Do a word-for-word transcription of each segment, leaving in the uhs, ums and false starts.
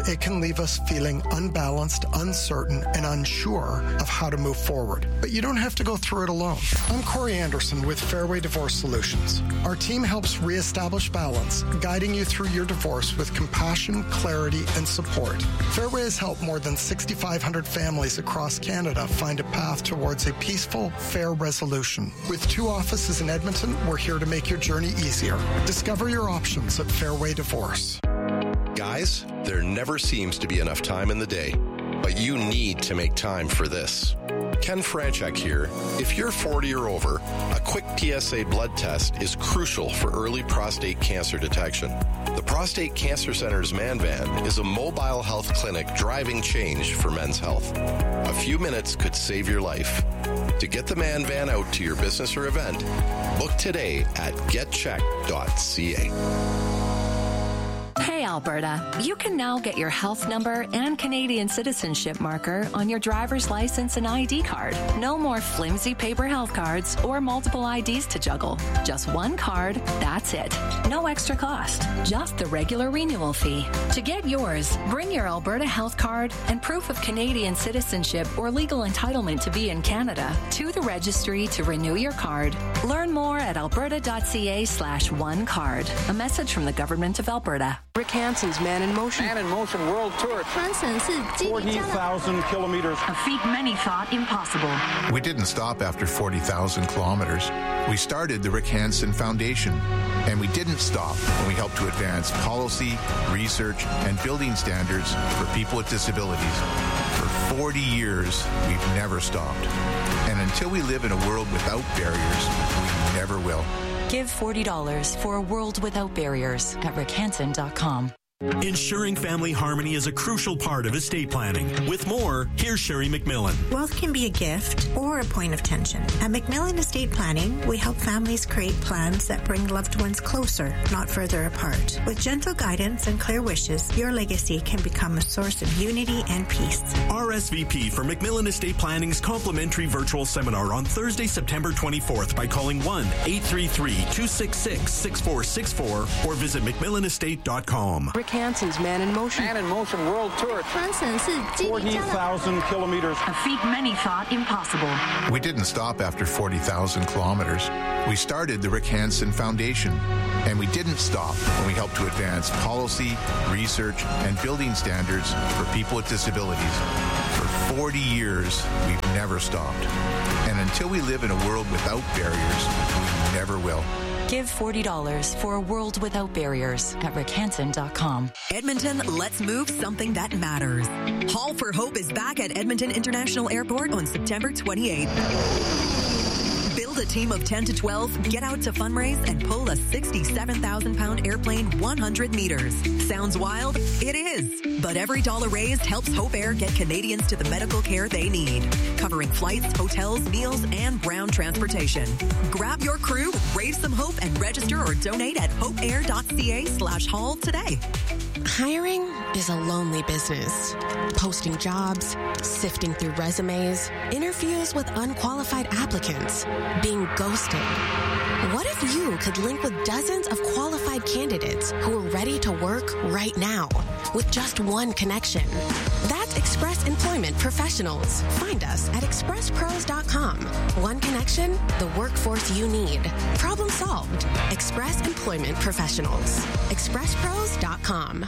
it can leave us feeling unbalanced, uncertain, and unsure of how to move forward. But you don't have to go through it alone. I'm Corey Anderson with Fairway Divorce Solutions. Our team helps reestablish balance, guiding you through your divorce with compassion, clarity, and support. Fairway has helped more than sixty-five hundred families across Canada find a path towards a peaceful, fair resolution. With two offices in Edmonton, we're here to make your journey easier. Discover your options at Fairway Divorce. Guys, there never seems to be enough time in the day, but you need to make time for this. Ken Franchek here. If you're forty or over, a quick P S A blood test is crucial for early prostate cancer detection. The Prostate Cancer Center's Man Van is a mobile health clinic driving change for men's health. A few minutes could save your life. To get the Man Van out to your business or event, book today at get check dot c a. Hey Alberta, you can now get your health number and Canadian citizenship marker on your driver's license and I D card. No more flimsy paper health cards or multiple I Ds to juggle. Just one card, that's it. No extra cost, just the regular renewal fee. To get yours, bring your Alberta health card and proof of Canadian citizenship or legal entitlement to be in Canada to the registry to renew your card. Learn more at alberta dot c a slash one card. A message from the Government of Alberta. Rick Hansen's Man in Motion. Man in Motion World Tour. forty thousand kilometers. A feat many thought impossible. We didn't stop after forty thousand kilometers. We started the Rick Hansen Foundation. And we didn't stop when we helped to advance policy, research, and building standards for people with disabilities. For forty years, we've never stopped. And until we live in a world without barriers, we never will. Give forty dollars for a world without barriers at rick hansen dot com. Ensuring family harmony is a crucial part of estate planning. With more, here's Sherry McMillan. Wealth can be a gift or a point of tension. At McMillan Estate Planning, we help families create plans that bring loved ones closer, not further apart. With gentle guidance and clear wishes, your legacy can become a source of unity and peace. R S V P for McMillan Estate Planning's complimentary virtual seminar on Thursday, September twenty-fourth by calling one eight three three, two six six, six four six four or visit mcmillan estate dot com. Rick Hansen's Man in Motion. Man in Motion World Tour. forty thousand kilometers. A feat many thought impossible. We didn't stop after forty thousand kilometers. We started the Rick Hansen Foundation. And we didn't stop when we helped to advance policy, research, and building standards for people with disabilities. For forty years, we've never stopped. And until we live in a world without barriers, we never will. Give forty dollars for a world without barriers at rick hansen dot com. Edmonton, let's move something that matters. Haul for Hope is back at Edmonton International Airport on September twenty-eighth. Build a team of ten to twelve, get out to fundraise, and pull a sixty-seven thousand pound airplane one hundred meters. Sounds wild? It is. But every dollar raised helps Hope Air get Canadians to the medical care they need, covering flights, hotels, meals, and ground transportation. Grab your crew, raise some hope, and register or donate at hopeair dot c a slash haul today. Hiring is a lonely business. Posting jobs, sifting through resumes, interviews with unqualified applicants, being ghosted. What if you could link with dozens of qualified candidates who are ready to work right now with just one connection? That's Express Employment Professionals. Find us at express pros dot com. One connection, the workforce you need. Problem solved. Express Employment Professionals. express pros dot com.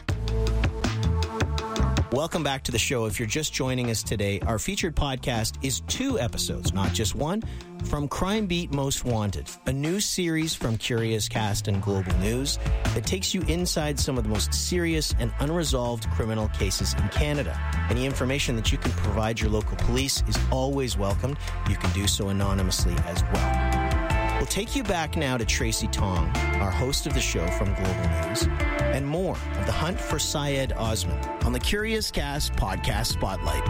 Welcome back to the show. If you're just joining us today, our featured podcast is two episodes, not just one, from Crime Beat Most Wanted, a new series from Curious Cast and Global News that takes you inside some of the most serious and unresolved criminal cases in Canada. Any information that you can provide your local police is always welcomed. You can do so anonymously as well. We'll take you back now to Tracy Tong, our host of the show from Global News, and more of the hunt for Syed Osman on the Curious Cast Podcast Spotlight.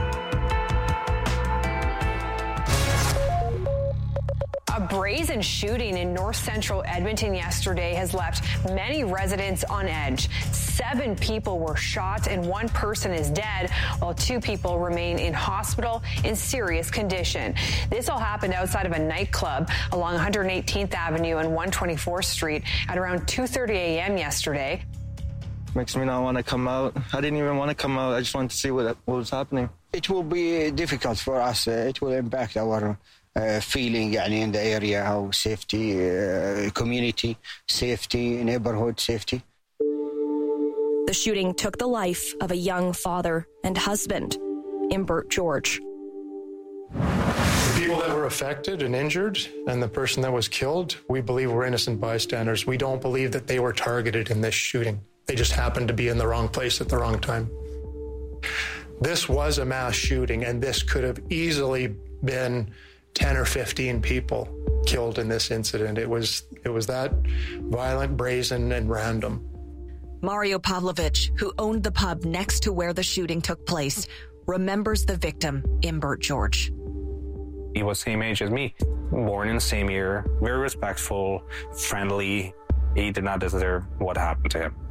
A brazen shooting in north central Edmonton yesterday has left many residents on edge. Seven people were shot and one person is dead, while two people remain in hospital in serious condition. This all happened outside of a nightclub along one hundred eighteenth Avenue and one hundred twenty-fourth Street at around two thirty a.m. yesterday. makes me not want to come out. I didn't even want to come out. I just wanted to see what, what was happening. It will be difficult for us. Uh, it will impact our uh, feeling يعني, in the area, how safety, uh, community safety, neighborhood safety. The shooting took the life of a young father and husband, Imbert George. The people that were affected and injured and the person that was killed, we believe were innocent bystanders. We don't believe that they were targeted in this shooting. They just happened to be in the wrong place at the wrong time. This was a mass shooting, and this could have easily been ten or fifteen people killed in this incident. It was, it was that violent, brazen, and random. Mario Pavlovich, who owned the pub next to where the shooting took place, remembers the victim, Imbert George. He was same age as me, born in the same year, very respectful, friendly. He did not deserve what happened to him.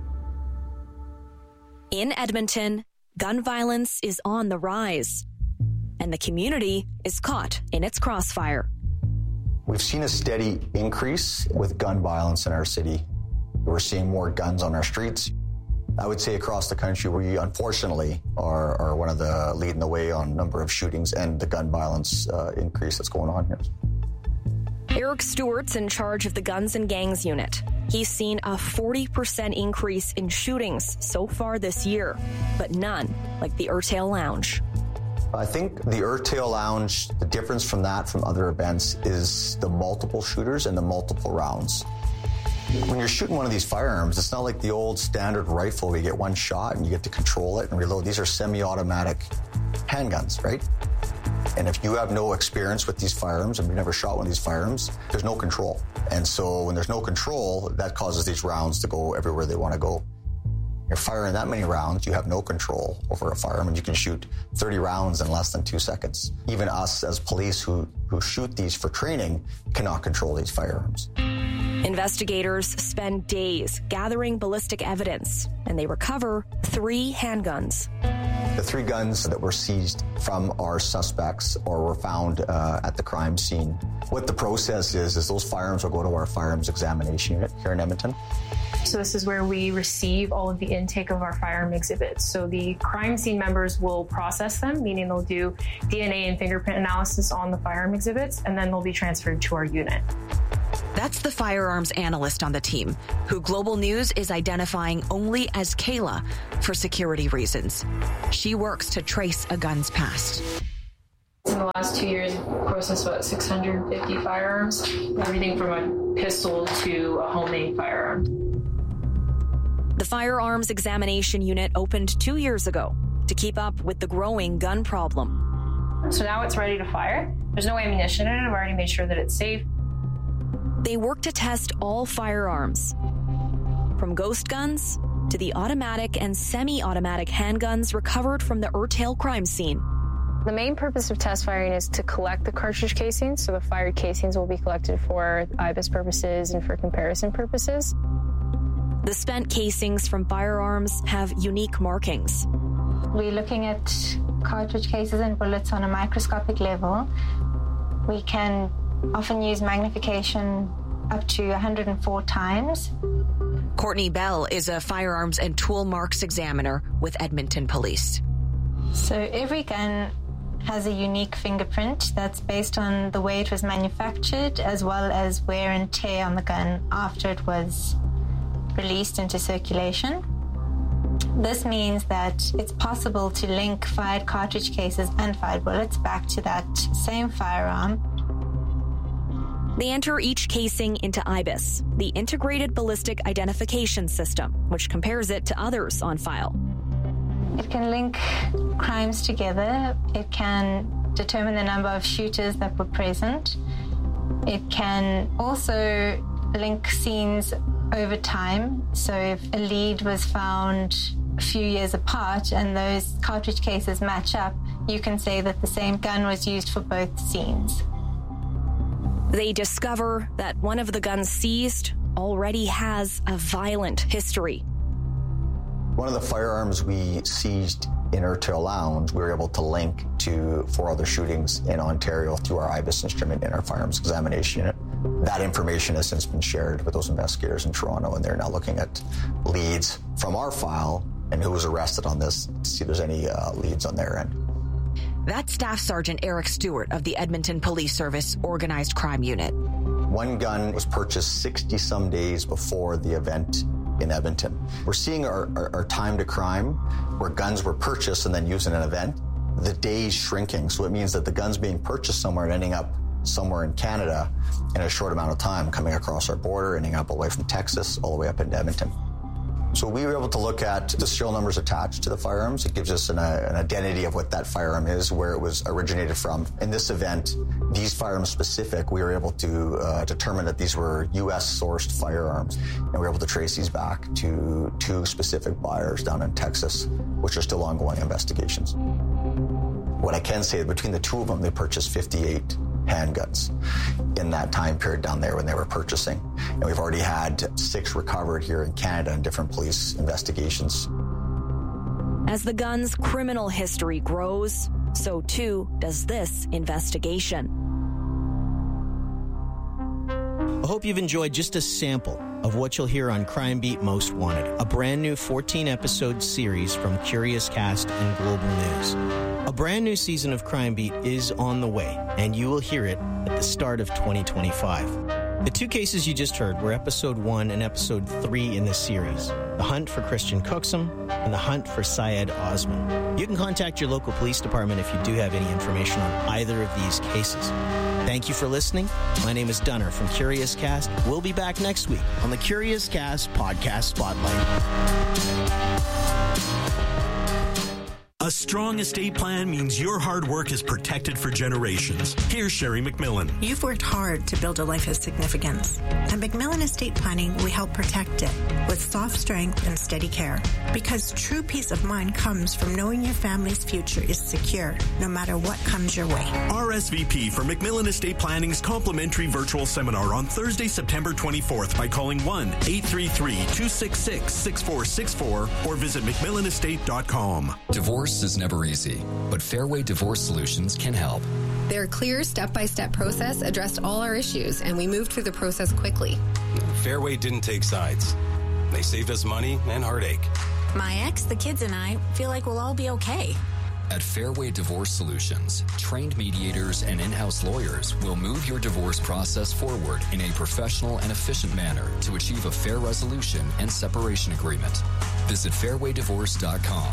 In Edmonton, gun violence is on the rise, and the community is caught in its crossfire. We've seen a steady increase with gun violence in our city. We're seeing more guns on our streets. I would say across the country, we unfortunately are, are one of the leading the way on number of shootings and the gun violence uh, increase that's going on here. Eric Stewart's in charge of the Guns and Gangs unit. He's seen a forty percent increase in shootings so far this year, but none like the Urtail Lounge. I think the Urtail Lounge, the difference from that from other events is the multiple shooters and the multiple rounds. When you're shooting one of these firearms, it's not like the old standard rifle where you get one shot and you get to control it and reload. These are semi-automatic handguns, right? And if you have no experience with these firearms and you've never shot one of these firearms, there's no control. And so when there's no control, that causes these rounds to go everywhere they want to go. You're firing that many rounds, you have no control over a firearm, and you can shoot thirty rounds in less than two seconds. Even us as police who, who shoot these for training cannot control these firearms. Investigators spend days gathering ballistic evidence, and they recover three handguns. The three guns that were seized from our suspects or were found uh, at the crime scene. What the process is, is those firearms will go to our firearms examination unit here in Edmonton. So this is where we receive all of the intake of our firearm exhibits. So the crime scene members will process them, meaning they'll do D N A and fingerprint analysis on the firearm exhibits, and then they'll be transferred to our unit. That's the firearms analyst on the team, who Global News is identifying only as Kayla for security reasons. She works to trace a gun's past. In the last two years, we've processed about six hundred fifty firearms, everything from a pistol to a homemade firearm. The Firearms Examination Unit opened two years ago to keep up with the growing gun problem. So now it's ready to fire. There's no ammunition in it. I've already made sure that it's safe. They work to test all firearms, from ghost guns to the automatic and semi-automatic handguns recovered from the Urtail crime scene. The main purpose of test firing is to collect the cartridge casings, so the fired casings will be collected for I B I S purposes and for comparison purposes. The spent casings from firearms have unique markings. We're looking at cartridge cases and bullets on a microscopic level. We can often use magnification up to one hundred four times. Courtney Bell is a firearms and tool marks examiner with Edmonton Police. So every gun has a unique fingerprint that's based on the way it was manufactured as well as wear and tear on the gun after it was released into circulation. This means that it's possible to link fired cartridge cases and fired bullets back to that same firearm. They enter each casing into I B I S, the Integrated Ballistic Identification System, which compares it to others on file. It can link crimes together. It can determine the number of shooters that were present. It can also link scenes over time. So if a lead was found a few years apart and those cartridge cases match up, you can say that the same gun was used for both scenes. They discover that one of the guns seized already has a violent history. One of the firearms we seized in Urtail Lounge, we were able to link to four other shootings in Ontario through our I B I S instrument in our firearms examination unit. That information has since been shared with those investigators in Toronto, and they're now looking at leads from our file and who was arrested on this to see if there's any uh, leads on their end. That's Staff Sergeant Eric Stewart of the Edmonton Police Service Organized Crime Unit. One gun was purchased sixty some days before the event in Edmonton. We're seeing our, our, our time to crime where guns were purchased and then used in an event, the days shrinking. So it means that the guns being purchased somewhere and ending up somewhere in Canada in a short amount of time, coming across our border, ending up away from Texas, all the way up into Edmonton. So we were able to look at the serial numbers attached to the firearms. It gives us an, uh, an identity of what that firearm is, where it was originated from. In this event, these firearms specific, we were able to uh, determine that these were U S sourced firearms. And we were able to trace these back to two specific buyers down in Texas, which are still ongoing investigations. What I can say, between the two of them, they purchased fifty-eight handguns in that time period down there when they were purchasing. And we've already had six recovered here in Canada in different police investigations. As the gun's criminal history grows, so too does this investigation. I hope you've enjoyed just a sample of what you'll hear on Crime Beat Most Wanted, a brand new fourteen episode series from Curious Cast and Global News. A brand new season of Crime Beat is on the way, and you will hear it at the start of twenty twenty-five. The two cases you just heard were episode one and episode three in this series, the hunt for Christian Cooksum and the hunt for Syed Osman. You can contact your local police department if you do have any information on either of these cases. Thank you for listening. My name is Dunner from Curious Cast. We'll be back next week on the Curious Cast Podcast Spotlight. A strong estate plan means your hard work is protected for generations. Here's Sherry McMillan. You've worked hard to build a life of significance. At McMillan Estate Planning, we help protect it with soft strength and steady care. Because true peace of mind comes from knowing your family's future is secure, no matter what comes your way. R S V P for McMillan Estate Planning's complimentary virtual seminar on Thursday, September twenty-fourth by calling one eight three three, two six six, six four six four or visit mcmillan estate dot com. Divorce is never easy, but Fairway Divorce Solutions can help. Their clear step-by-step process addressed all our issues, and we moved through the process quickly. Fairway didn't take sides. They saved us money and heartache. My ex, the kids, and I feel like we'll all be okay. At Fairway Divorce Solutions, trained mediators and in-house lawyers will move your divorce process forward in a professional and efficient manner to achieve a fair resolution and separation agreement. Visit fairway divorce dot com.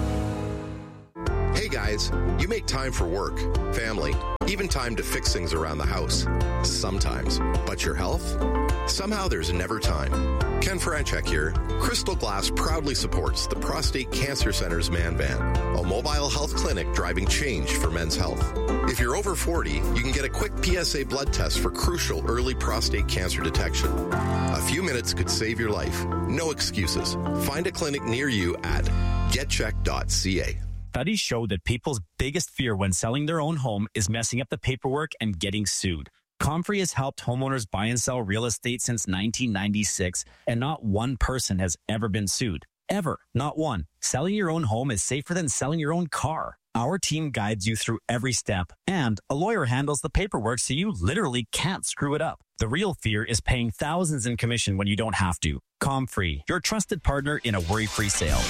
Hey guys, you make time for work, family, even time to fix things around the house. Sometimes. But your health? Somehow there's never time. Ken Franchek here. Crystal Glass proudly supports the Prostate Cancer Center's Man Van, a mobile health clinic driving change for men's health. If you're over forty, you can get a quick P S A blood test for crucial early prostate cancer detection. A few minutes could save your life. No excuses. Find a clinic near you at get check dot c a. Studies show that people's biggest fear when selling their own home is messing up the paperwork and getting sued. Comfrey has helped homeowners buy and sell real estate since nineteen ninety-six, and not one person has ever been sued. Ever. Not one. Selling your own home is safer than selling your own car. Our team guides you through every step, and a lawyer handles the paperwork so you literally can't screw it up. The real fear is paying thousands in commission when you don't have to. Comfrey, your trusted partner in a worry-free sale.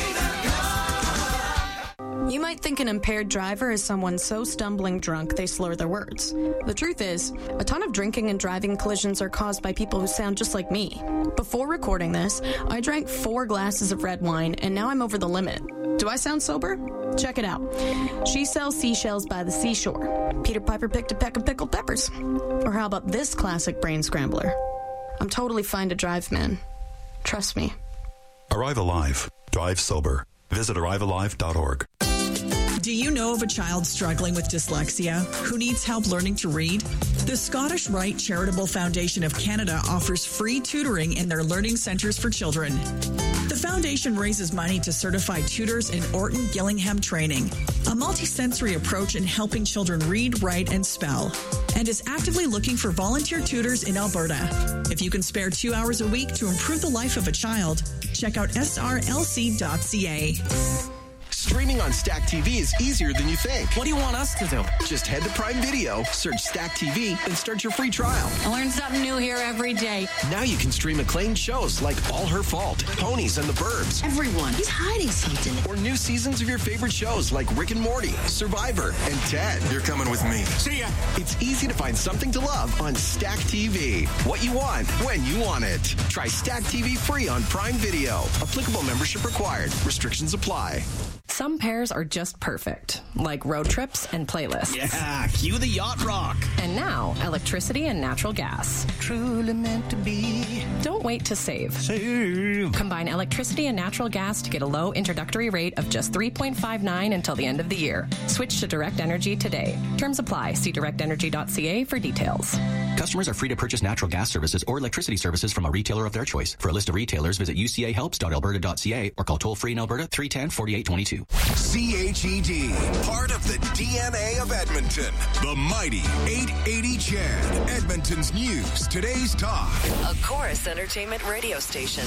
You might think an impaired driver is someone so stumbling drunk they slur their words. The truth is, a ton of drinking and driving collisions are caused by people who sound just like me. Before recording this, I drank four glasses of red wine, and now I'm over the limit. Do I sound sober? Check it out. She sells seashells by the seashore. Peter Piper picked a peck of pickled peppers. Or how about this classic brain scrambler? I'm totally fine to drive, man. Trust me. Arrive Alive. Drive sober. Visit arrive alive dot org. Do you know of a child struggling with dyslexia who needs help learning to read? The Scottish Rite Charitable Foundation of Canada offers free tutoring in their learning centres for children. The foundation raises money to certify tutors in Orton Gillingham training, a multi-sensory approach in helping children read, write, and spell, and is actively looking for volunteer tutors in Alberta. If you can spare two hours a week to improve the life of a child, check out s r l c dot c a. Streaming Streaming on Stack T V is easier than you think. What do you want us to do? Just head to Prime Video, search Stack T V, and start your free trial. I learn something new here every day. Now you can stream acclaimed shows like All Her Fault, Ponies and the Burbs. Everyone, he's hiding something. Or new seasons of your favorite shows like Rick and Morty, Survivor, and Ted. You're coming with me. See ya. It's easy to find something to love on Stack T V. What you want, when you want it. Try Stack T V free on Prime Video. Applicable membership required. Restrictions apply. Some pairs are just perfect, like road trips and playlists. Yeah, cue the yacht rock. And now, electricity and natural gas. Truly meant to be. Don't wait to save. Save. Combine electricity and natural gas to get a low introductory rate of just three point five nine until the end of the year. Switch to Direct Energy today. Terms apply. See direct energy dot c a for details. Customers are free to purchase natural gas services or electricity services from a retailer of their choice. For a list of retailers, visit u c a helps dot alberta dot c a or call toll-free in Alberta three one zero, four eight two two. C H E D, part of the D N A of Edmonton. The mighty eight eighty C H E D, Edmonton's news, today's talk. A Chorus Entertainment radio station.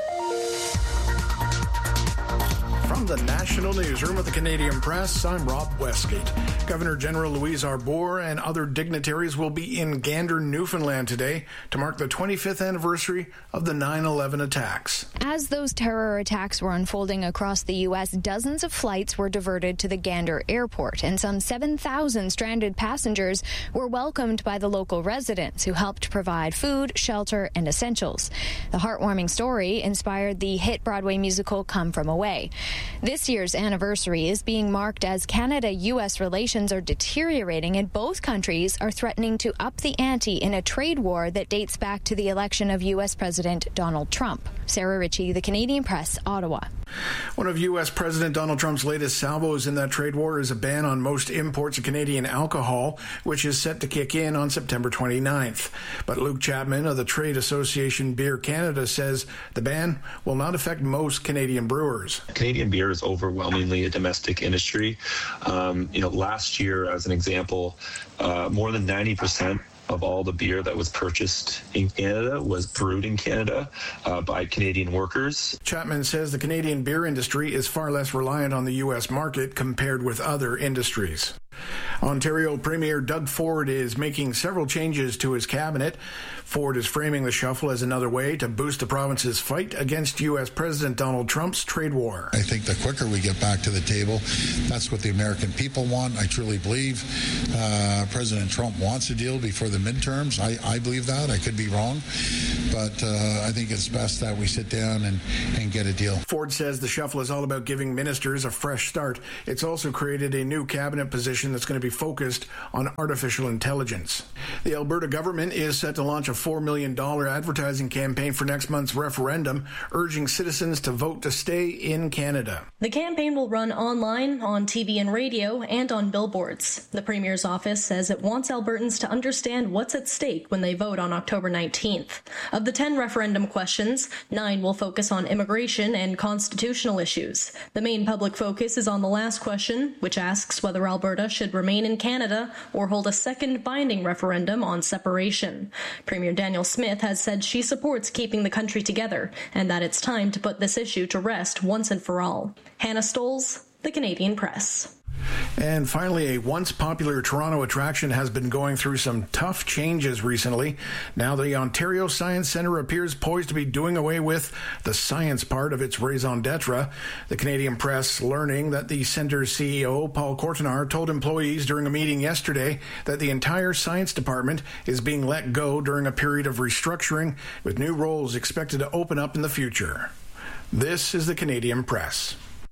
From the National Newsroom of the Canadian Press, I'm Rob Westgate. Governor General Louise Arbour and other dignitaries will be in Gander, Newfoundland today to mark the twenty-fifth anniversary of the nine eleven attacks. As those terror attacks were unfolding across the U S, dozens of flights were diverted to the Gander airport, and some seven thousand stranded passengers were welcomed by the local residents who helped provide food, shelter, and essentials. The heartwarming story inspired the hit Broadway musical Come From Away. This year's anniversary is being marked as Canada U S relations are deteriorating and both countries are threatening to up the ante in a trade war that dates back to the election of U S President Donald Trump. Sarah Ritchie, The Canadian Press, Ottawa. One of U S President Donald Trump's latest salvos in that trade war is a ban on most imports of Canadian alcohol, which is set to kick in on September twenty-ninth. But Luke Chapman of the Trade Association Beer Canada says the ban will not affect most Canadian brewers. Canadian beer is overwhelmingly a domestic industry. Um, you know, last year, as an example, uh, more than ninety percent of all the beer that was purchased in Canada was brewed in Canada uh, by Canadian workers. Chapman says the Canadian beer industry is far less reliant on the U S market compared with other industries. Ontario Premier Doug Ford is making several changes to his cabinet. Ford is framing the shuffle as another way to boost the province's fight against U S President Donald Trump's trade war. I think the quicker we get back to the table, that's what the American people want. I truly believe uh, President Trump wants a deal before the midterms. I, I believe that. I could be wrong. But uh, I think it's best that we sit down and, and get a deal. Ford says the shuffle is all about giving ministers a fresh start. It's also created a new cabinet position that's going to be focused on artificial intelligence. The Alberta government is set to launch a four million dollars advertising campaign for next month's referendum, urging citizens to vote to stay in Canada. The campaign will run online, on T V and radio, and on billboards. The Premier's office says it wants Albertans to understand what's at stake when they vote on October nineteenth. Of the ten referendum questions, nine will focus on immigration and constitutional issues. The main public focus is on the last question, which asks whether Alberta should remain in Canada or hold a second binding referendum on separation. Premier Danielle Smith has said she supports keeping the country together and that it's time to put this issue to rest once and for all. Hannah Stoles, The Canadian Press. And finally, a once popular Toronto attraction has been going through some tough changes recently. Now the Ontario Science Centre appears poised to be doing away with the science part of its raison d'etre. The Canadian Press learning that the centre's C E O, Paul Courtenard, told employees during a meeting yesterday that the entire science department is being let go during a period of restructuring, with new roles expected to open up in the future. This is the Canadian Press.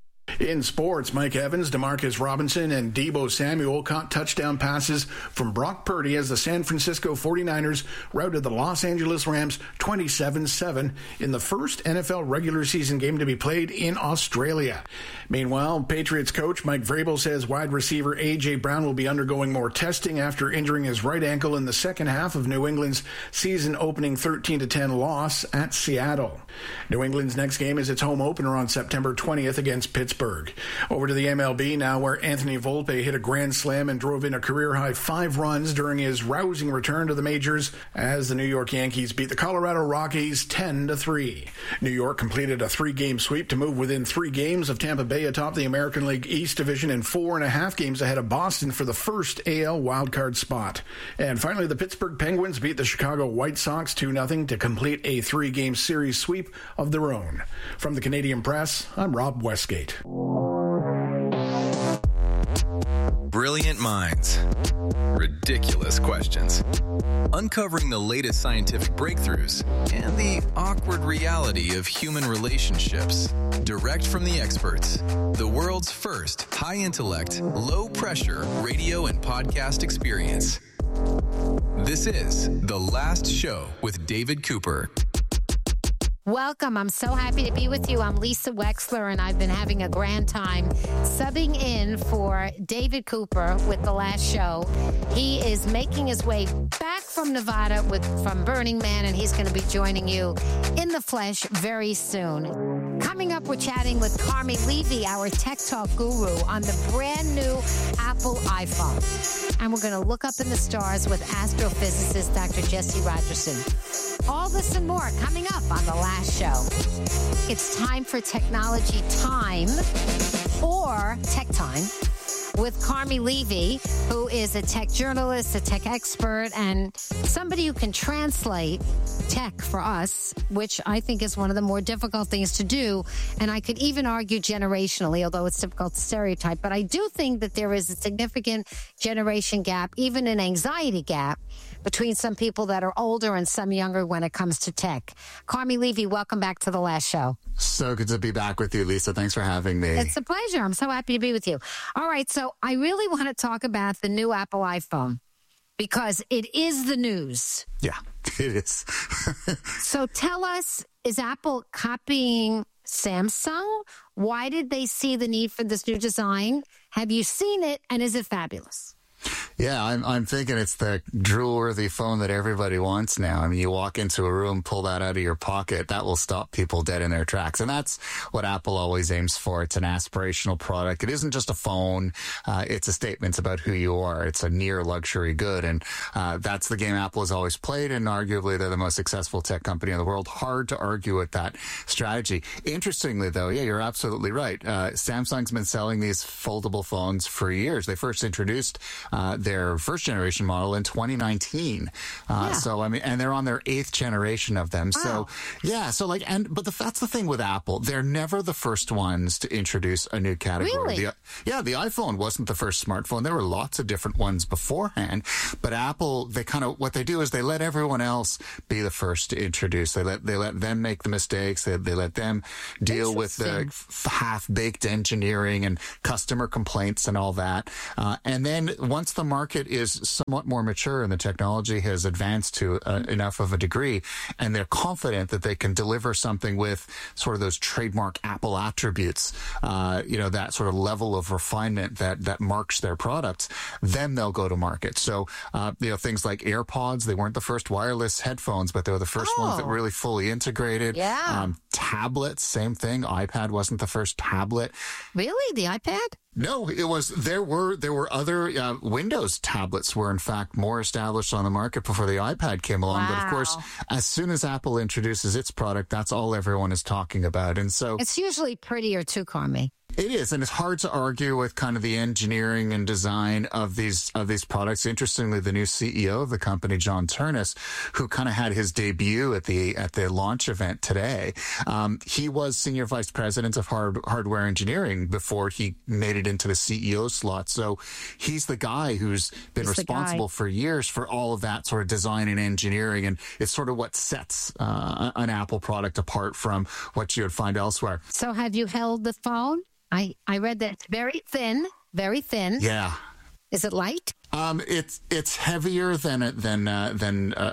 In sports, Mike Evans, DeMarcus Robinson, and Deebo Samuel caught touchdown passes from Brock Purdy as the San Francisco forty-niners routed the Los Angeles Rams twenty-seven seven in the first N F L regular season game to be played in Australia. Meanwhile, Patriots coach Mike Vrabel says wide receiver A J. Brown will be undergoing more testing after injuring his right ankle in the second half of New England's season-opening thirteen to ten loss at Seattle. New England's next game is its home opener on September twentieth against Pittsburgh. Pittsburgh. Over to the M L B now, where Anthony Volpe hit a grand slam and drove in a career-high five runs during his rousing return to the majors as the New York Yankees beat the Colorado Rockies ten to three. New York completed a three-game sweep to move within three games of Tampa Bay atop the American League East Division and four and a half games ahead of Boston for the first A L wildcard spot. And finally, the Pittsburgh Penguins beat the Chicago White Sox two nothing to complete a three-game series sweep of their own. From the Canadian Press, I'm Rob Westgate. Brilliant minds. Ridiculous questions. Uncovering the latest scientific breakthroughs and the awkward reality of human relationships. Direct from the experts. The world's first high-intellect, low-pressure radio and podcast experience. This is The Last Show with David Cooper. Welcome. I'm so happy to be with you. I'm Lisa Wexler, and I've been having a grand time subbing in for David Cooper with The Last Show. He is making his way back from Nevada with from Burning Man, and he's going to be joining you in the flesh very soon. Coming up, we're chatting with Carmi Levy, our Tech Talk guru, on the brand new Apple iPhone. And we're going to look up in the stars with astrophysicist Doctor Jesse Rogerson. All this and more coming up on The Last Show. It's time for Technology Time, or Tech Time, with Carmi Levy, who is a tech journalist, a tech expert, and somebody who can translate tech for us, which I think is one of the more difficult things to do. And I could even argue generationally, although it's difficult to stereotype. But I do think that there is a significant generation gap, even an anxiety gap, between some people that are older and some younger when it comes to tech. Carmi Levy, welcome back to The Last Show. So good to be back with you, Lisa. Thanks for having me. It's a pleasure. I'm so happy to be with you. All right, so I really want to talk about the new Apple iPhone because it is the news. Yeah, it is. So tell us, is Apple copying Samsung? Why did they see the need for this new design? Have you seen it, and is it fabulous? Yeah, I'm I'm thinking it's the drool-worthy phone that everybody wants now. I mean, you walk into a room, pull that out of your pocket, that will stop people dead in their tracks. And that's what Apple always aims for. It's an aspirational product. It isn't just a phone. Uh, it's a statement about who you are. It's a near luxury good. And uh, that's the game Apple has always played, and arguably they're the most successful tech company in the world. Hard to argue with that strategy. Interestingly, though, yeah, you're absolutely right. Uh, Samsung's been selling these foldable phones for years. They first introduced Uh, their first generation model in twenty nineteen. Uh, yeah. So, I mean, and they're on their eighth generation of them. Wow. So, yeah. So like, and, but the, that's the thing with Apple. They're never the first ones to introduce a new category. Really? The, yeah. The iPhone wasn't the first smartphone. There were lots of different ones beforehand, but Apple, they kind of, what they do is they let everyone else be the first to introduce. They let, they let them make the mistakes. They, they let them deal with the f- half-baked engineering and customer complaints and all that. Uh, and then once the market is somewhat more mature and the technology has advanced to uh, enough of a degree, and they're confident that they can deliver something with sort of those trademark Apple attributes, uh, you know, that sort of level of refinement that, that marks their products, then they'll go to market. So, uh, you know, things like AirPods, they weren't the first wireless headphones, but they were the first oh. ones that really fully integrated. Yeah. Um, tablets, same thing. iPad wasn't the first tablet. Really? The iPad? No, it was, there were, there were other, uh, Windows tablets were in fact more established on the market before the iPad came along. Wow. But of course, as soon as Apple introduces its product, that's all everyone is talking about. And so it's usually prettier too, Carmi. It is, and it's hard to argue with kind of the engineering and design of these of these products. Interestingly, the new C E O of the company, John Ternus, who kind of had his debut at the at the launch event today, um, he was senior vice president of hard, hardware engineering before he made it into the C E O slot. So he's the guy who's been he's responsible for years for all of that sort of design and engineering, and it's sort of what sets uh, an Apple product apart from what you would find elsewhere. So have you held the phone? I, I read that it's very thin, very thin. Yeah. Is it light? Um, it's it's heavier than a, than uh, than a,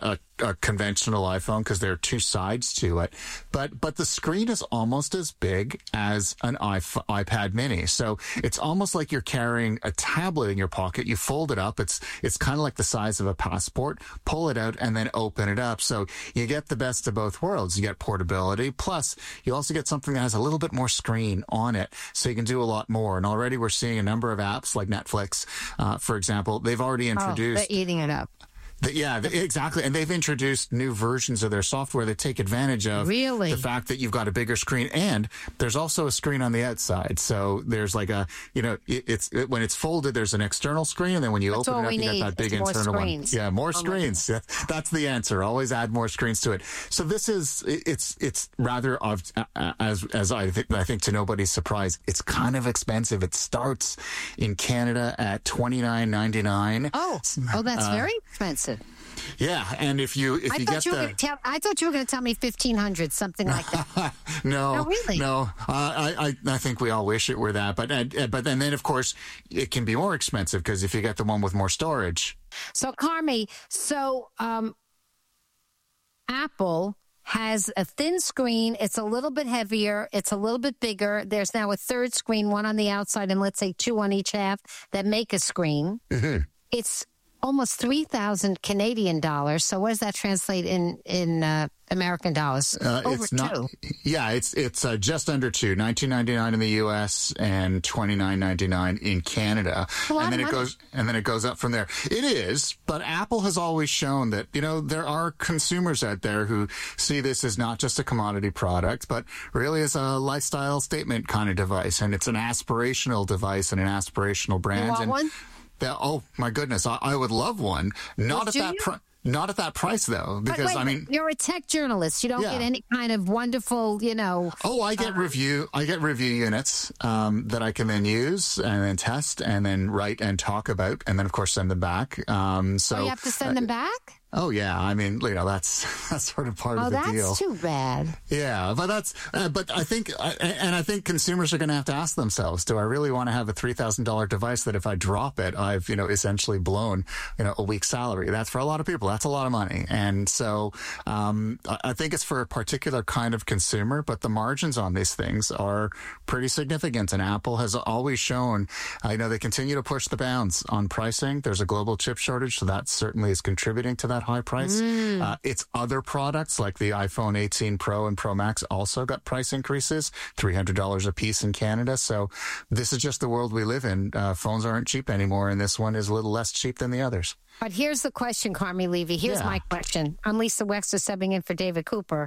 a conventional iPhone because there are two sides to it. But but the screen is almost as big as an iP- iPad mini. So it's almost like you're carrying a tablet in your pocket. You fold it up. It's it's kind of like the size of a passport. Pull it out and then open it up. So you get the best of both worlds. You get portability. Plus, you also get something that has a little bit more screen on it. So you can do a lot more. And already we're seeing a number of apps like Netflix, uh, for example. They've already introduced... Oh, they're eating it up. The, yeah, the, exactly. And they've introduced new versions of their software that take advantage of really? the fact that you've got a bigger screen. And there's also a screen on the outside. So there's like a, you know, it, it's it, when it's folded, there's an external screen. And then when you That's open it up, you need. get that big it's internal more one. Yeah, more oh screens. Yeah, that's the answer. Always add more screens to it. So this is, it, it's it's rather, of, uh, as as I, th- I think to nobody's surprise, it's kind of expensive. It starts in Canada at twenty-nine ninety-nine. Oh, oh, that's uh, very expensive. Yeah, and if you if I you thought get you were the gonna tell, I thought you were going to tell me fifteen hundred, something like that. no, no, really, no. Uh, I, I I think we all wish it were that, but uh, but and then of course it can be more expensive because if you get the one with more storage. So Carmi, so um, Apple has a thin screen. It's a little bit heavier. It's a little bit bigger. There's now a third screen, one on the outside, and let's say two on each half that make a screen. Mm-hmm. It's almost three thousand Canadian dollars. So what does that translate in, in uh, American dollars? Uh, Over it's two. not, yeah, it's it's uh, just under two, nineteen ninety-nine in the U S and twenty-nine ninety-nine in Canada. And then it goes and then it goes up from there. It is, but Apple has always shown that, you know, there are consumers out there who see this as not just a commodity product, but really as a lifestyle statement kind of device. And it's an aspirational device and an aspirational brand. You want and one? That, oh my goodness, I, I would love one. Not Well, at do that you? price. Not at that price, though, because, but wait, I mean... You're a tech journalist. You don't Yeah. get any kind of wonderful, you know... Oh, I get uh, review. I get review units um, that I can then use and then test and then write and talk about and then, of course, send them back. Um, so oh, you have to send uh, them back? Oh, yeah. I mean, you know, that's that's sort of part oh, of the that's deal. too bad. Yeah, but that's, uh, but I think, uh, and I think consumers are going to have to ask themselves, do I really want to have a three thousand dollars device that if I drop it, I've, you know, essentially blown, you know, a week's salary? That's for a lot of people. That's a lot of money. And so, um, I think it's for a particular kind of consumer, but the margins on these things are pretty significant. And Apple has always shown, I know they continue to push the bounds on pricing. There's a global chip shortage, so that certainly is contributing to that high price. Mm. Uh, its other products like the iPhone eighteen Pro and Pro Max also got price increases, three hundred dollars a piece in Canada. So this is just the world we live in. Uh, phones aren't cheap anymore, and this one is a little less cheap than the others. But here's the question, Carmi Levy. Here's Yeah. my question. I'm Lisa Wexler subbing in for David Cooper.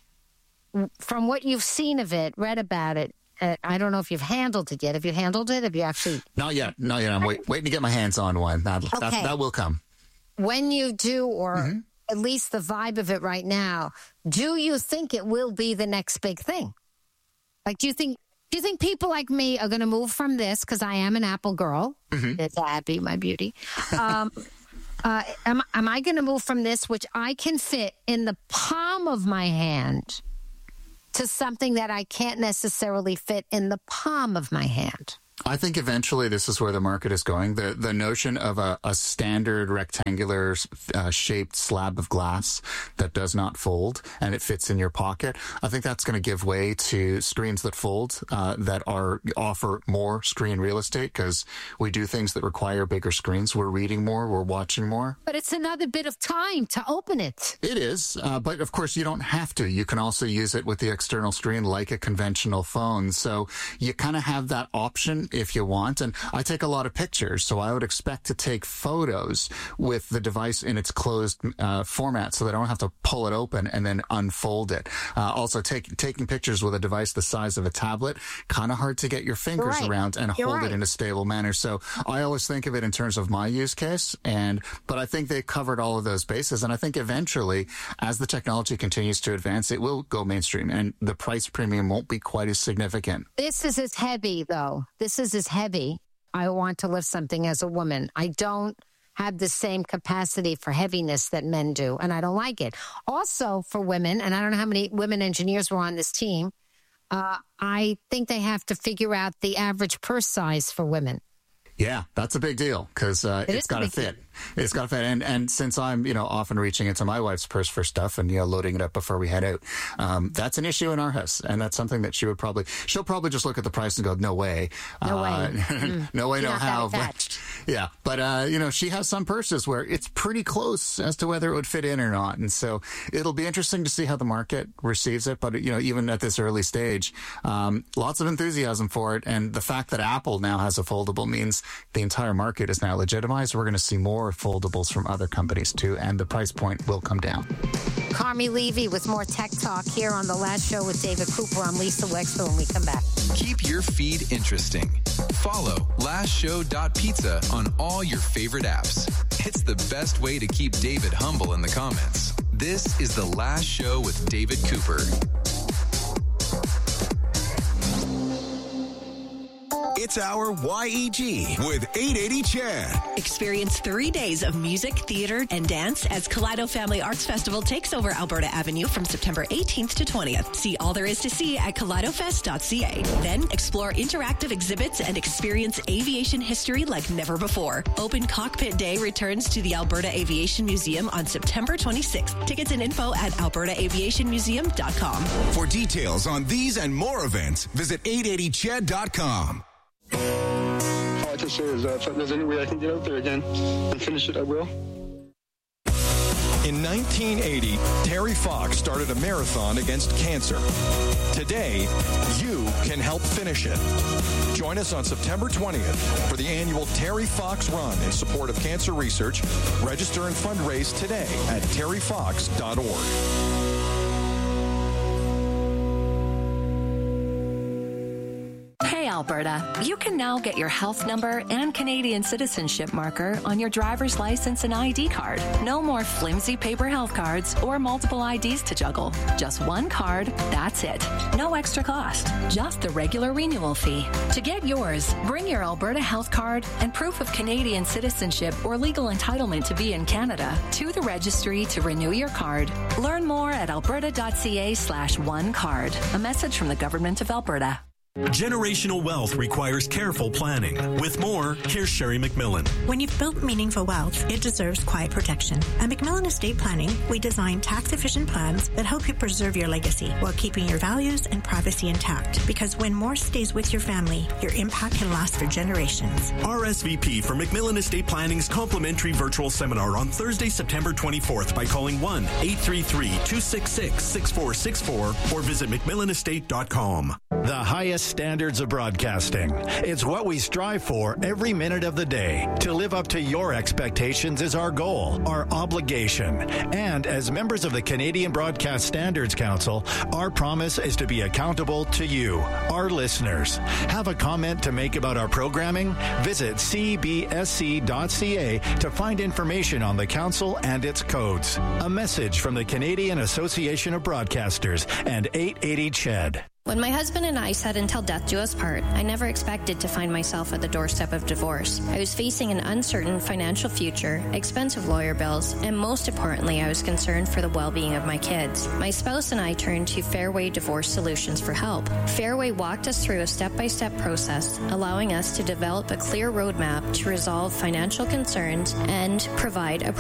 From what you've seen of it, read about it, uh, I don't know if you've handled it yet. Have you handled it? Have you actually... Not yet. Not yet. I'm wait, waiting to get my hands on one. That, that, Okay. that will come. When you do, or Mm-hmm. at least the vibe of it right now, do you think it will be the next big thing? Like, do you think do you think people like me are going to move from this, because I am an Apple girl, Mm-hmm. it's Abby, my beauty. Um, uh, am, am I going to move from this, which I can fit in the palm of my hand, to something that I can't necessarily fit in the palm of my hand? I think eventually this is where the market is going. The the notion of a, a standard rectangular uh, shaped slab of glass that does not fold and it fits in your pocket, I think that's going to give way to screens that fold, uh, that are offer more screen real estate, because we do things that require bigger screens. We're reading more, we're watching more. But it's another bit of time to open it. It is, uh, but of course you don't have to. You can also use it with the external screen like a conventional phone. So you kind of have that option if you want. And I take a lot of pictures, so I would expect to take photos with the device in its closed uh, format so that I don't have to pull it open and then unfold it. Uh, also, take, taking pictures with a device the size of a tablet, kind of hard to get your fingers right. around and You're hold right. it in a stable manner. So I always think of it in terms of my use case, and but I think they covered all of those bases. And I think eventually, as the technology continues to advance, it will go mainstream, and the price premium won't be quite as significant. This is as heavy, though. This is as heavy. I want to lift something as a woman. I don't have the same capacity for heaviness that men do, and I don't like it. Also, for women, and I don't know how many women engineers were on this team, uh, I think they have to figure out the average purse size for women. Yeah, that's a big deal because uh, It it's is a got to big fit. It's got to fit. And and since I'm, you know, often reaching into my wife's purse for stuff and, you know, loading it up before we head out, um, that's an issue in our house. And that's something that she would probably, she'll probably just look at the price and go, no way. No uh, way. Mm. no way, You're no not that how. attached. But, yeah. But, uh, you know, she has some purses where it's pretty close as to whether it would fit in or not. And so it'll be interesting to see how the market receives it. But, you know, even at this early stage, um, lots of enthusiasm for it. And the fact that Apple now has a foldable means the entire market is now legitimized. We're going to see more foldables from other companies too, and the price point will come down. Carmi Levy with more Tech Talk here on The Last Show with David Cooper. I'm Lisa Wexler when we come back. Keep your feed interesting. Follow last show dot pizza on all your favorite apps. It's the best way to keep David humble in the comments. This is The Last Show with David Cooper. It's our Y E G with eight eighty Chad. Experience three days of music, theater, and dance as Kaleido Family Arts Festival takes over Alberta Avenue from September eighteenth to twentieth. See all there is to see at kaleido fest dot c a. Then explore interactive exhibits and experience aviation history like never before. Open Cockpit Day returns to the Alberta Aviation Museum on September twenty-sixth. Tickets and info at alberta aviation museum dot com. For details on these and more events, visit eight eighty ched dot com. All I can say is that if there's any way I can get out there again and finish it, I will. In nineteen eighty, Terry Fox started a marathon against cancer. Today, you can help finish it. Join us on September twentieth for the annual Terry Fox Run in support of cancer research. Register and fundraise today at terry fox dot org. Hey Alberta, you can now get your health number and Canadian citizenship marker on your driver's license and I D card. No more flimsy paper health cards or multiple I Ds to juggle. Just one card, that's it. No extra cost, just the regular renewal fee. To get yours, bring your Alberta health card and proof of Canadian citizenship or legal entitlement to be in Canada to the registry to renew your card. Learn more at alberta dot c a slash one card. A message from the Government of Alberta. Generational wealth requires careful planning. With more, here's Sherry McMillan. When you've built meaningful wealth, it deserves quiet protection. At McMillan Estate Planning, we design tax-efficient plans that help you preserve your legacy while keeping your values and privacy intact. Because when more stays with your family, your impact can last for generations. R S V P for McMillan Estate Planning's complimentary virtual seminar on Thursday, September twenty-fourth by calling one eight three three, two six six, six four six four or visit mcmillan estate dot com. The highest standards of broadcasting. It's what we strive for every minute of the day. To live up to your expectations is our goal, our obligation. And as members of the Canadian Broadcast Standards Council, our promise is to be accountable to you, our listeners. Have a comment to make about our programming? Visit c b s c dot c a to find information on the council and its codes. A message from the Canadian Association of Broadcasters and eight eighty C H E D. When my husband and I said until death do us part, I never expected to find myself at the doorstep of divorce. I was facing an uncertain financial future, expensive lawyer bills, and most importantly, I was concerned for the well-being of my kids. My spouse and I turned to Fairway Divorce Solutions for help. Fairway walked us through a step-by-step process, allowing us to develop a clear roadmap to resolve financial concerns and provide a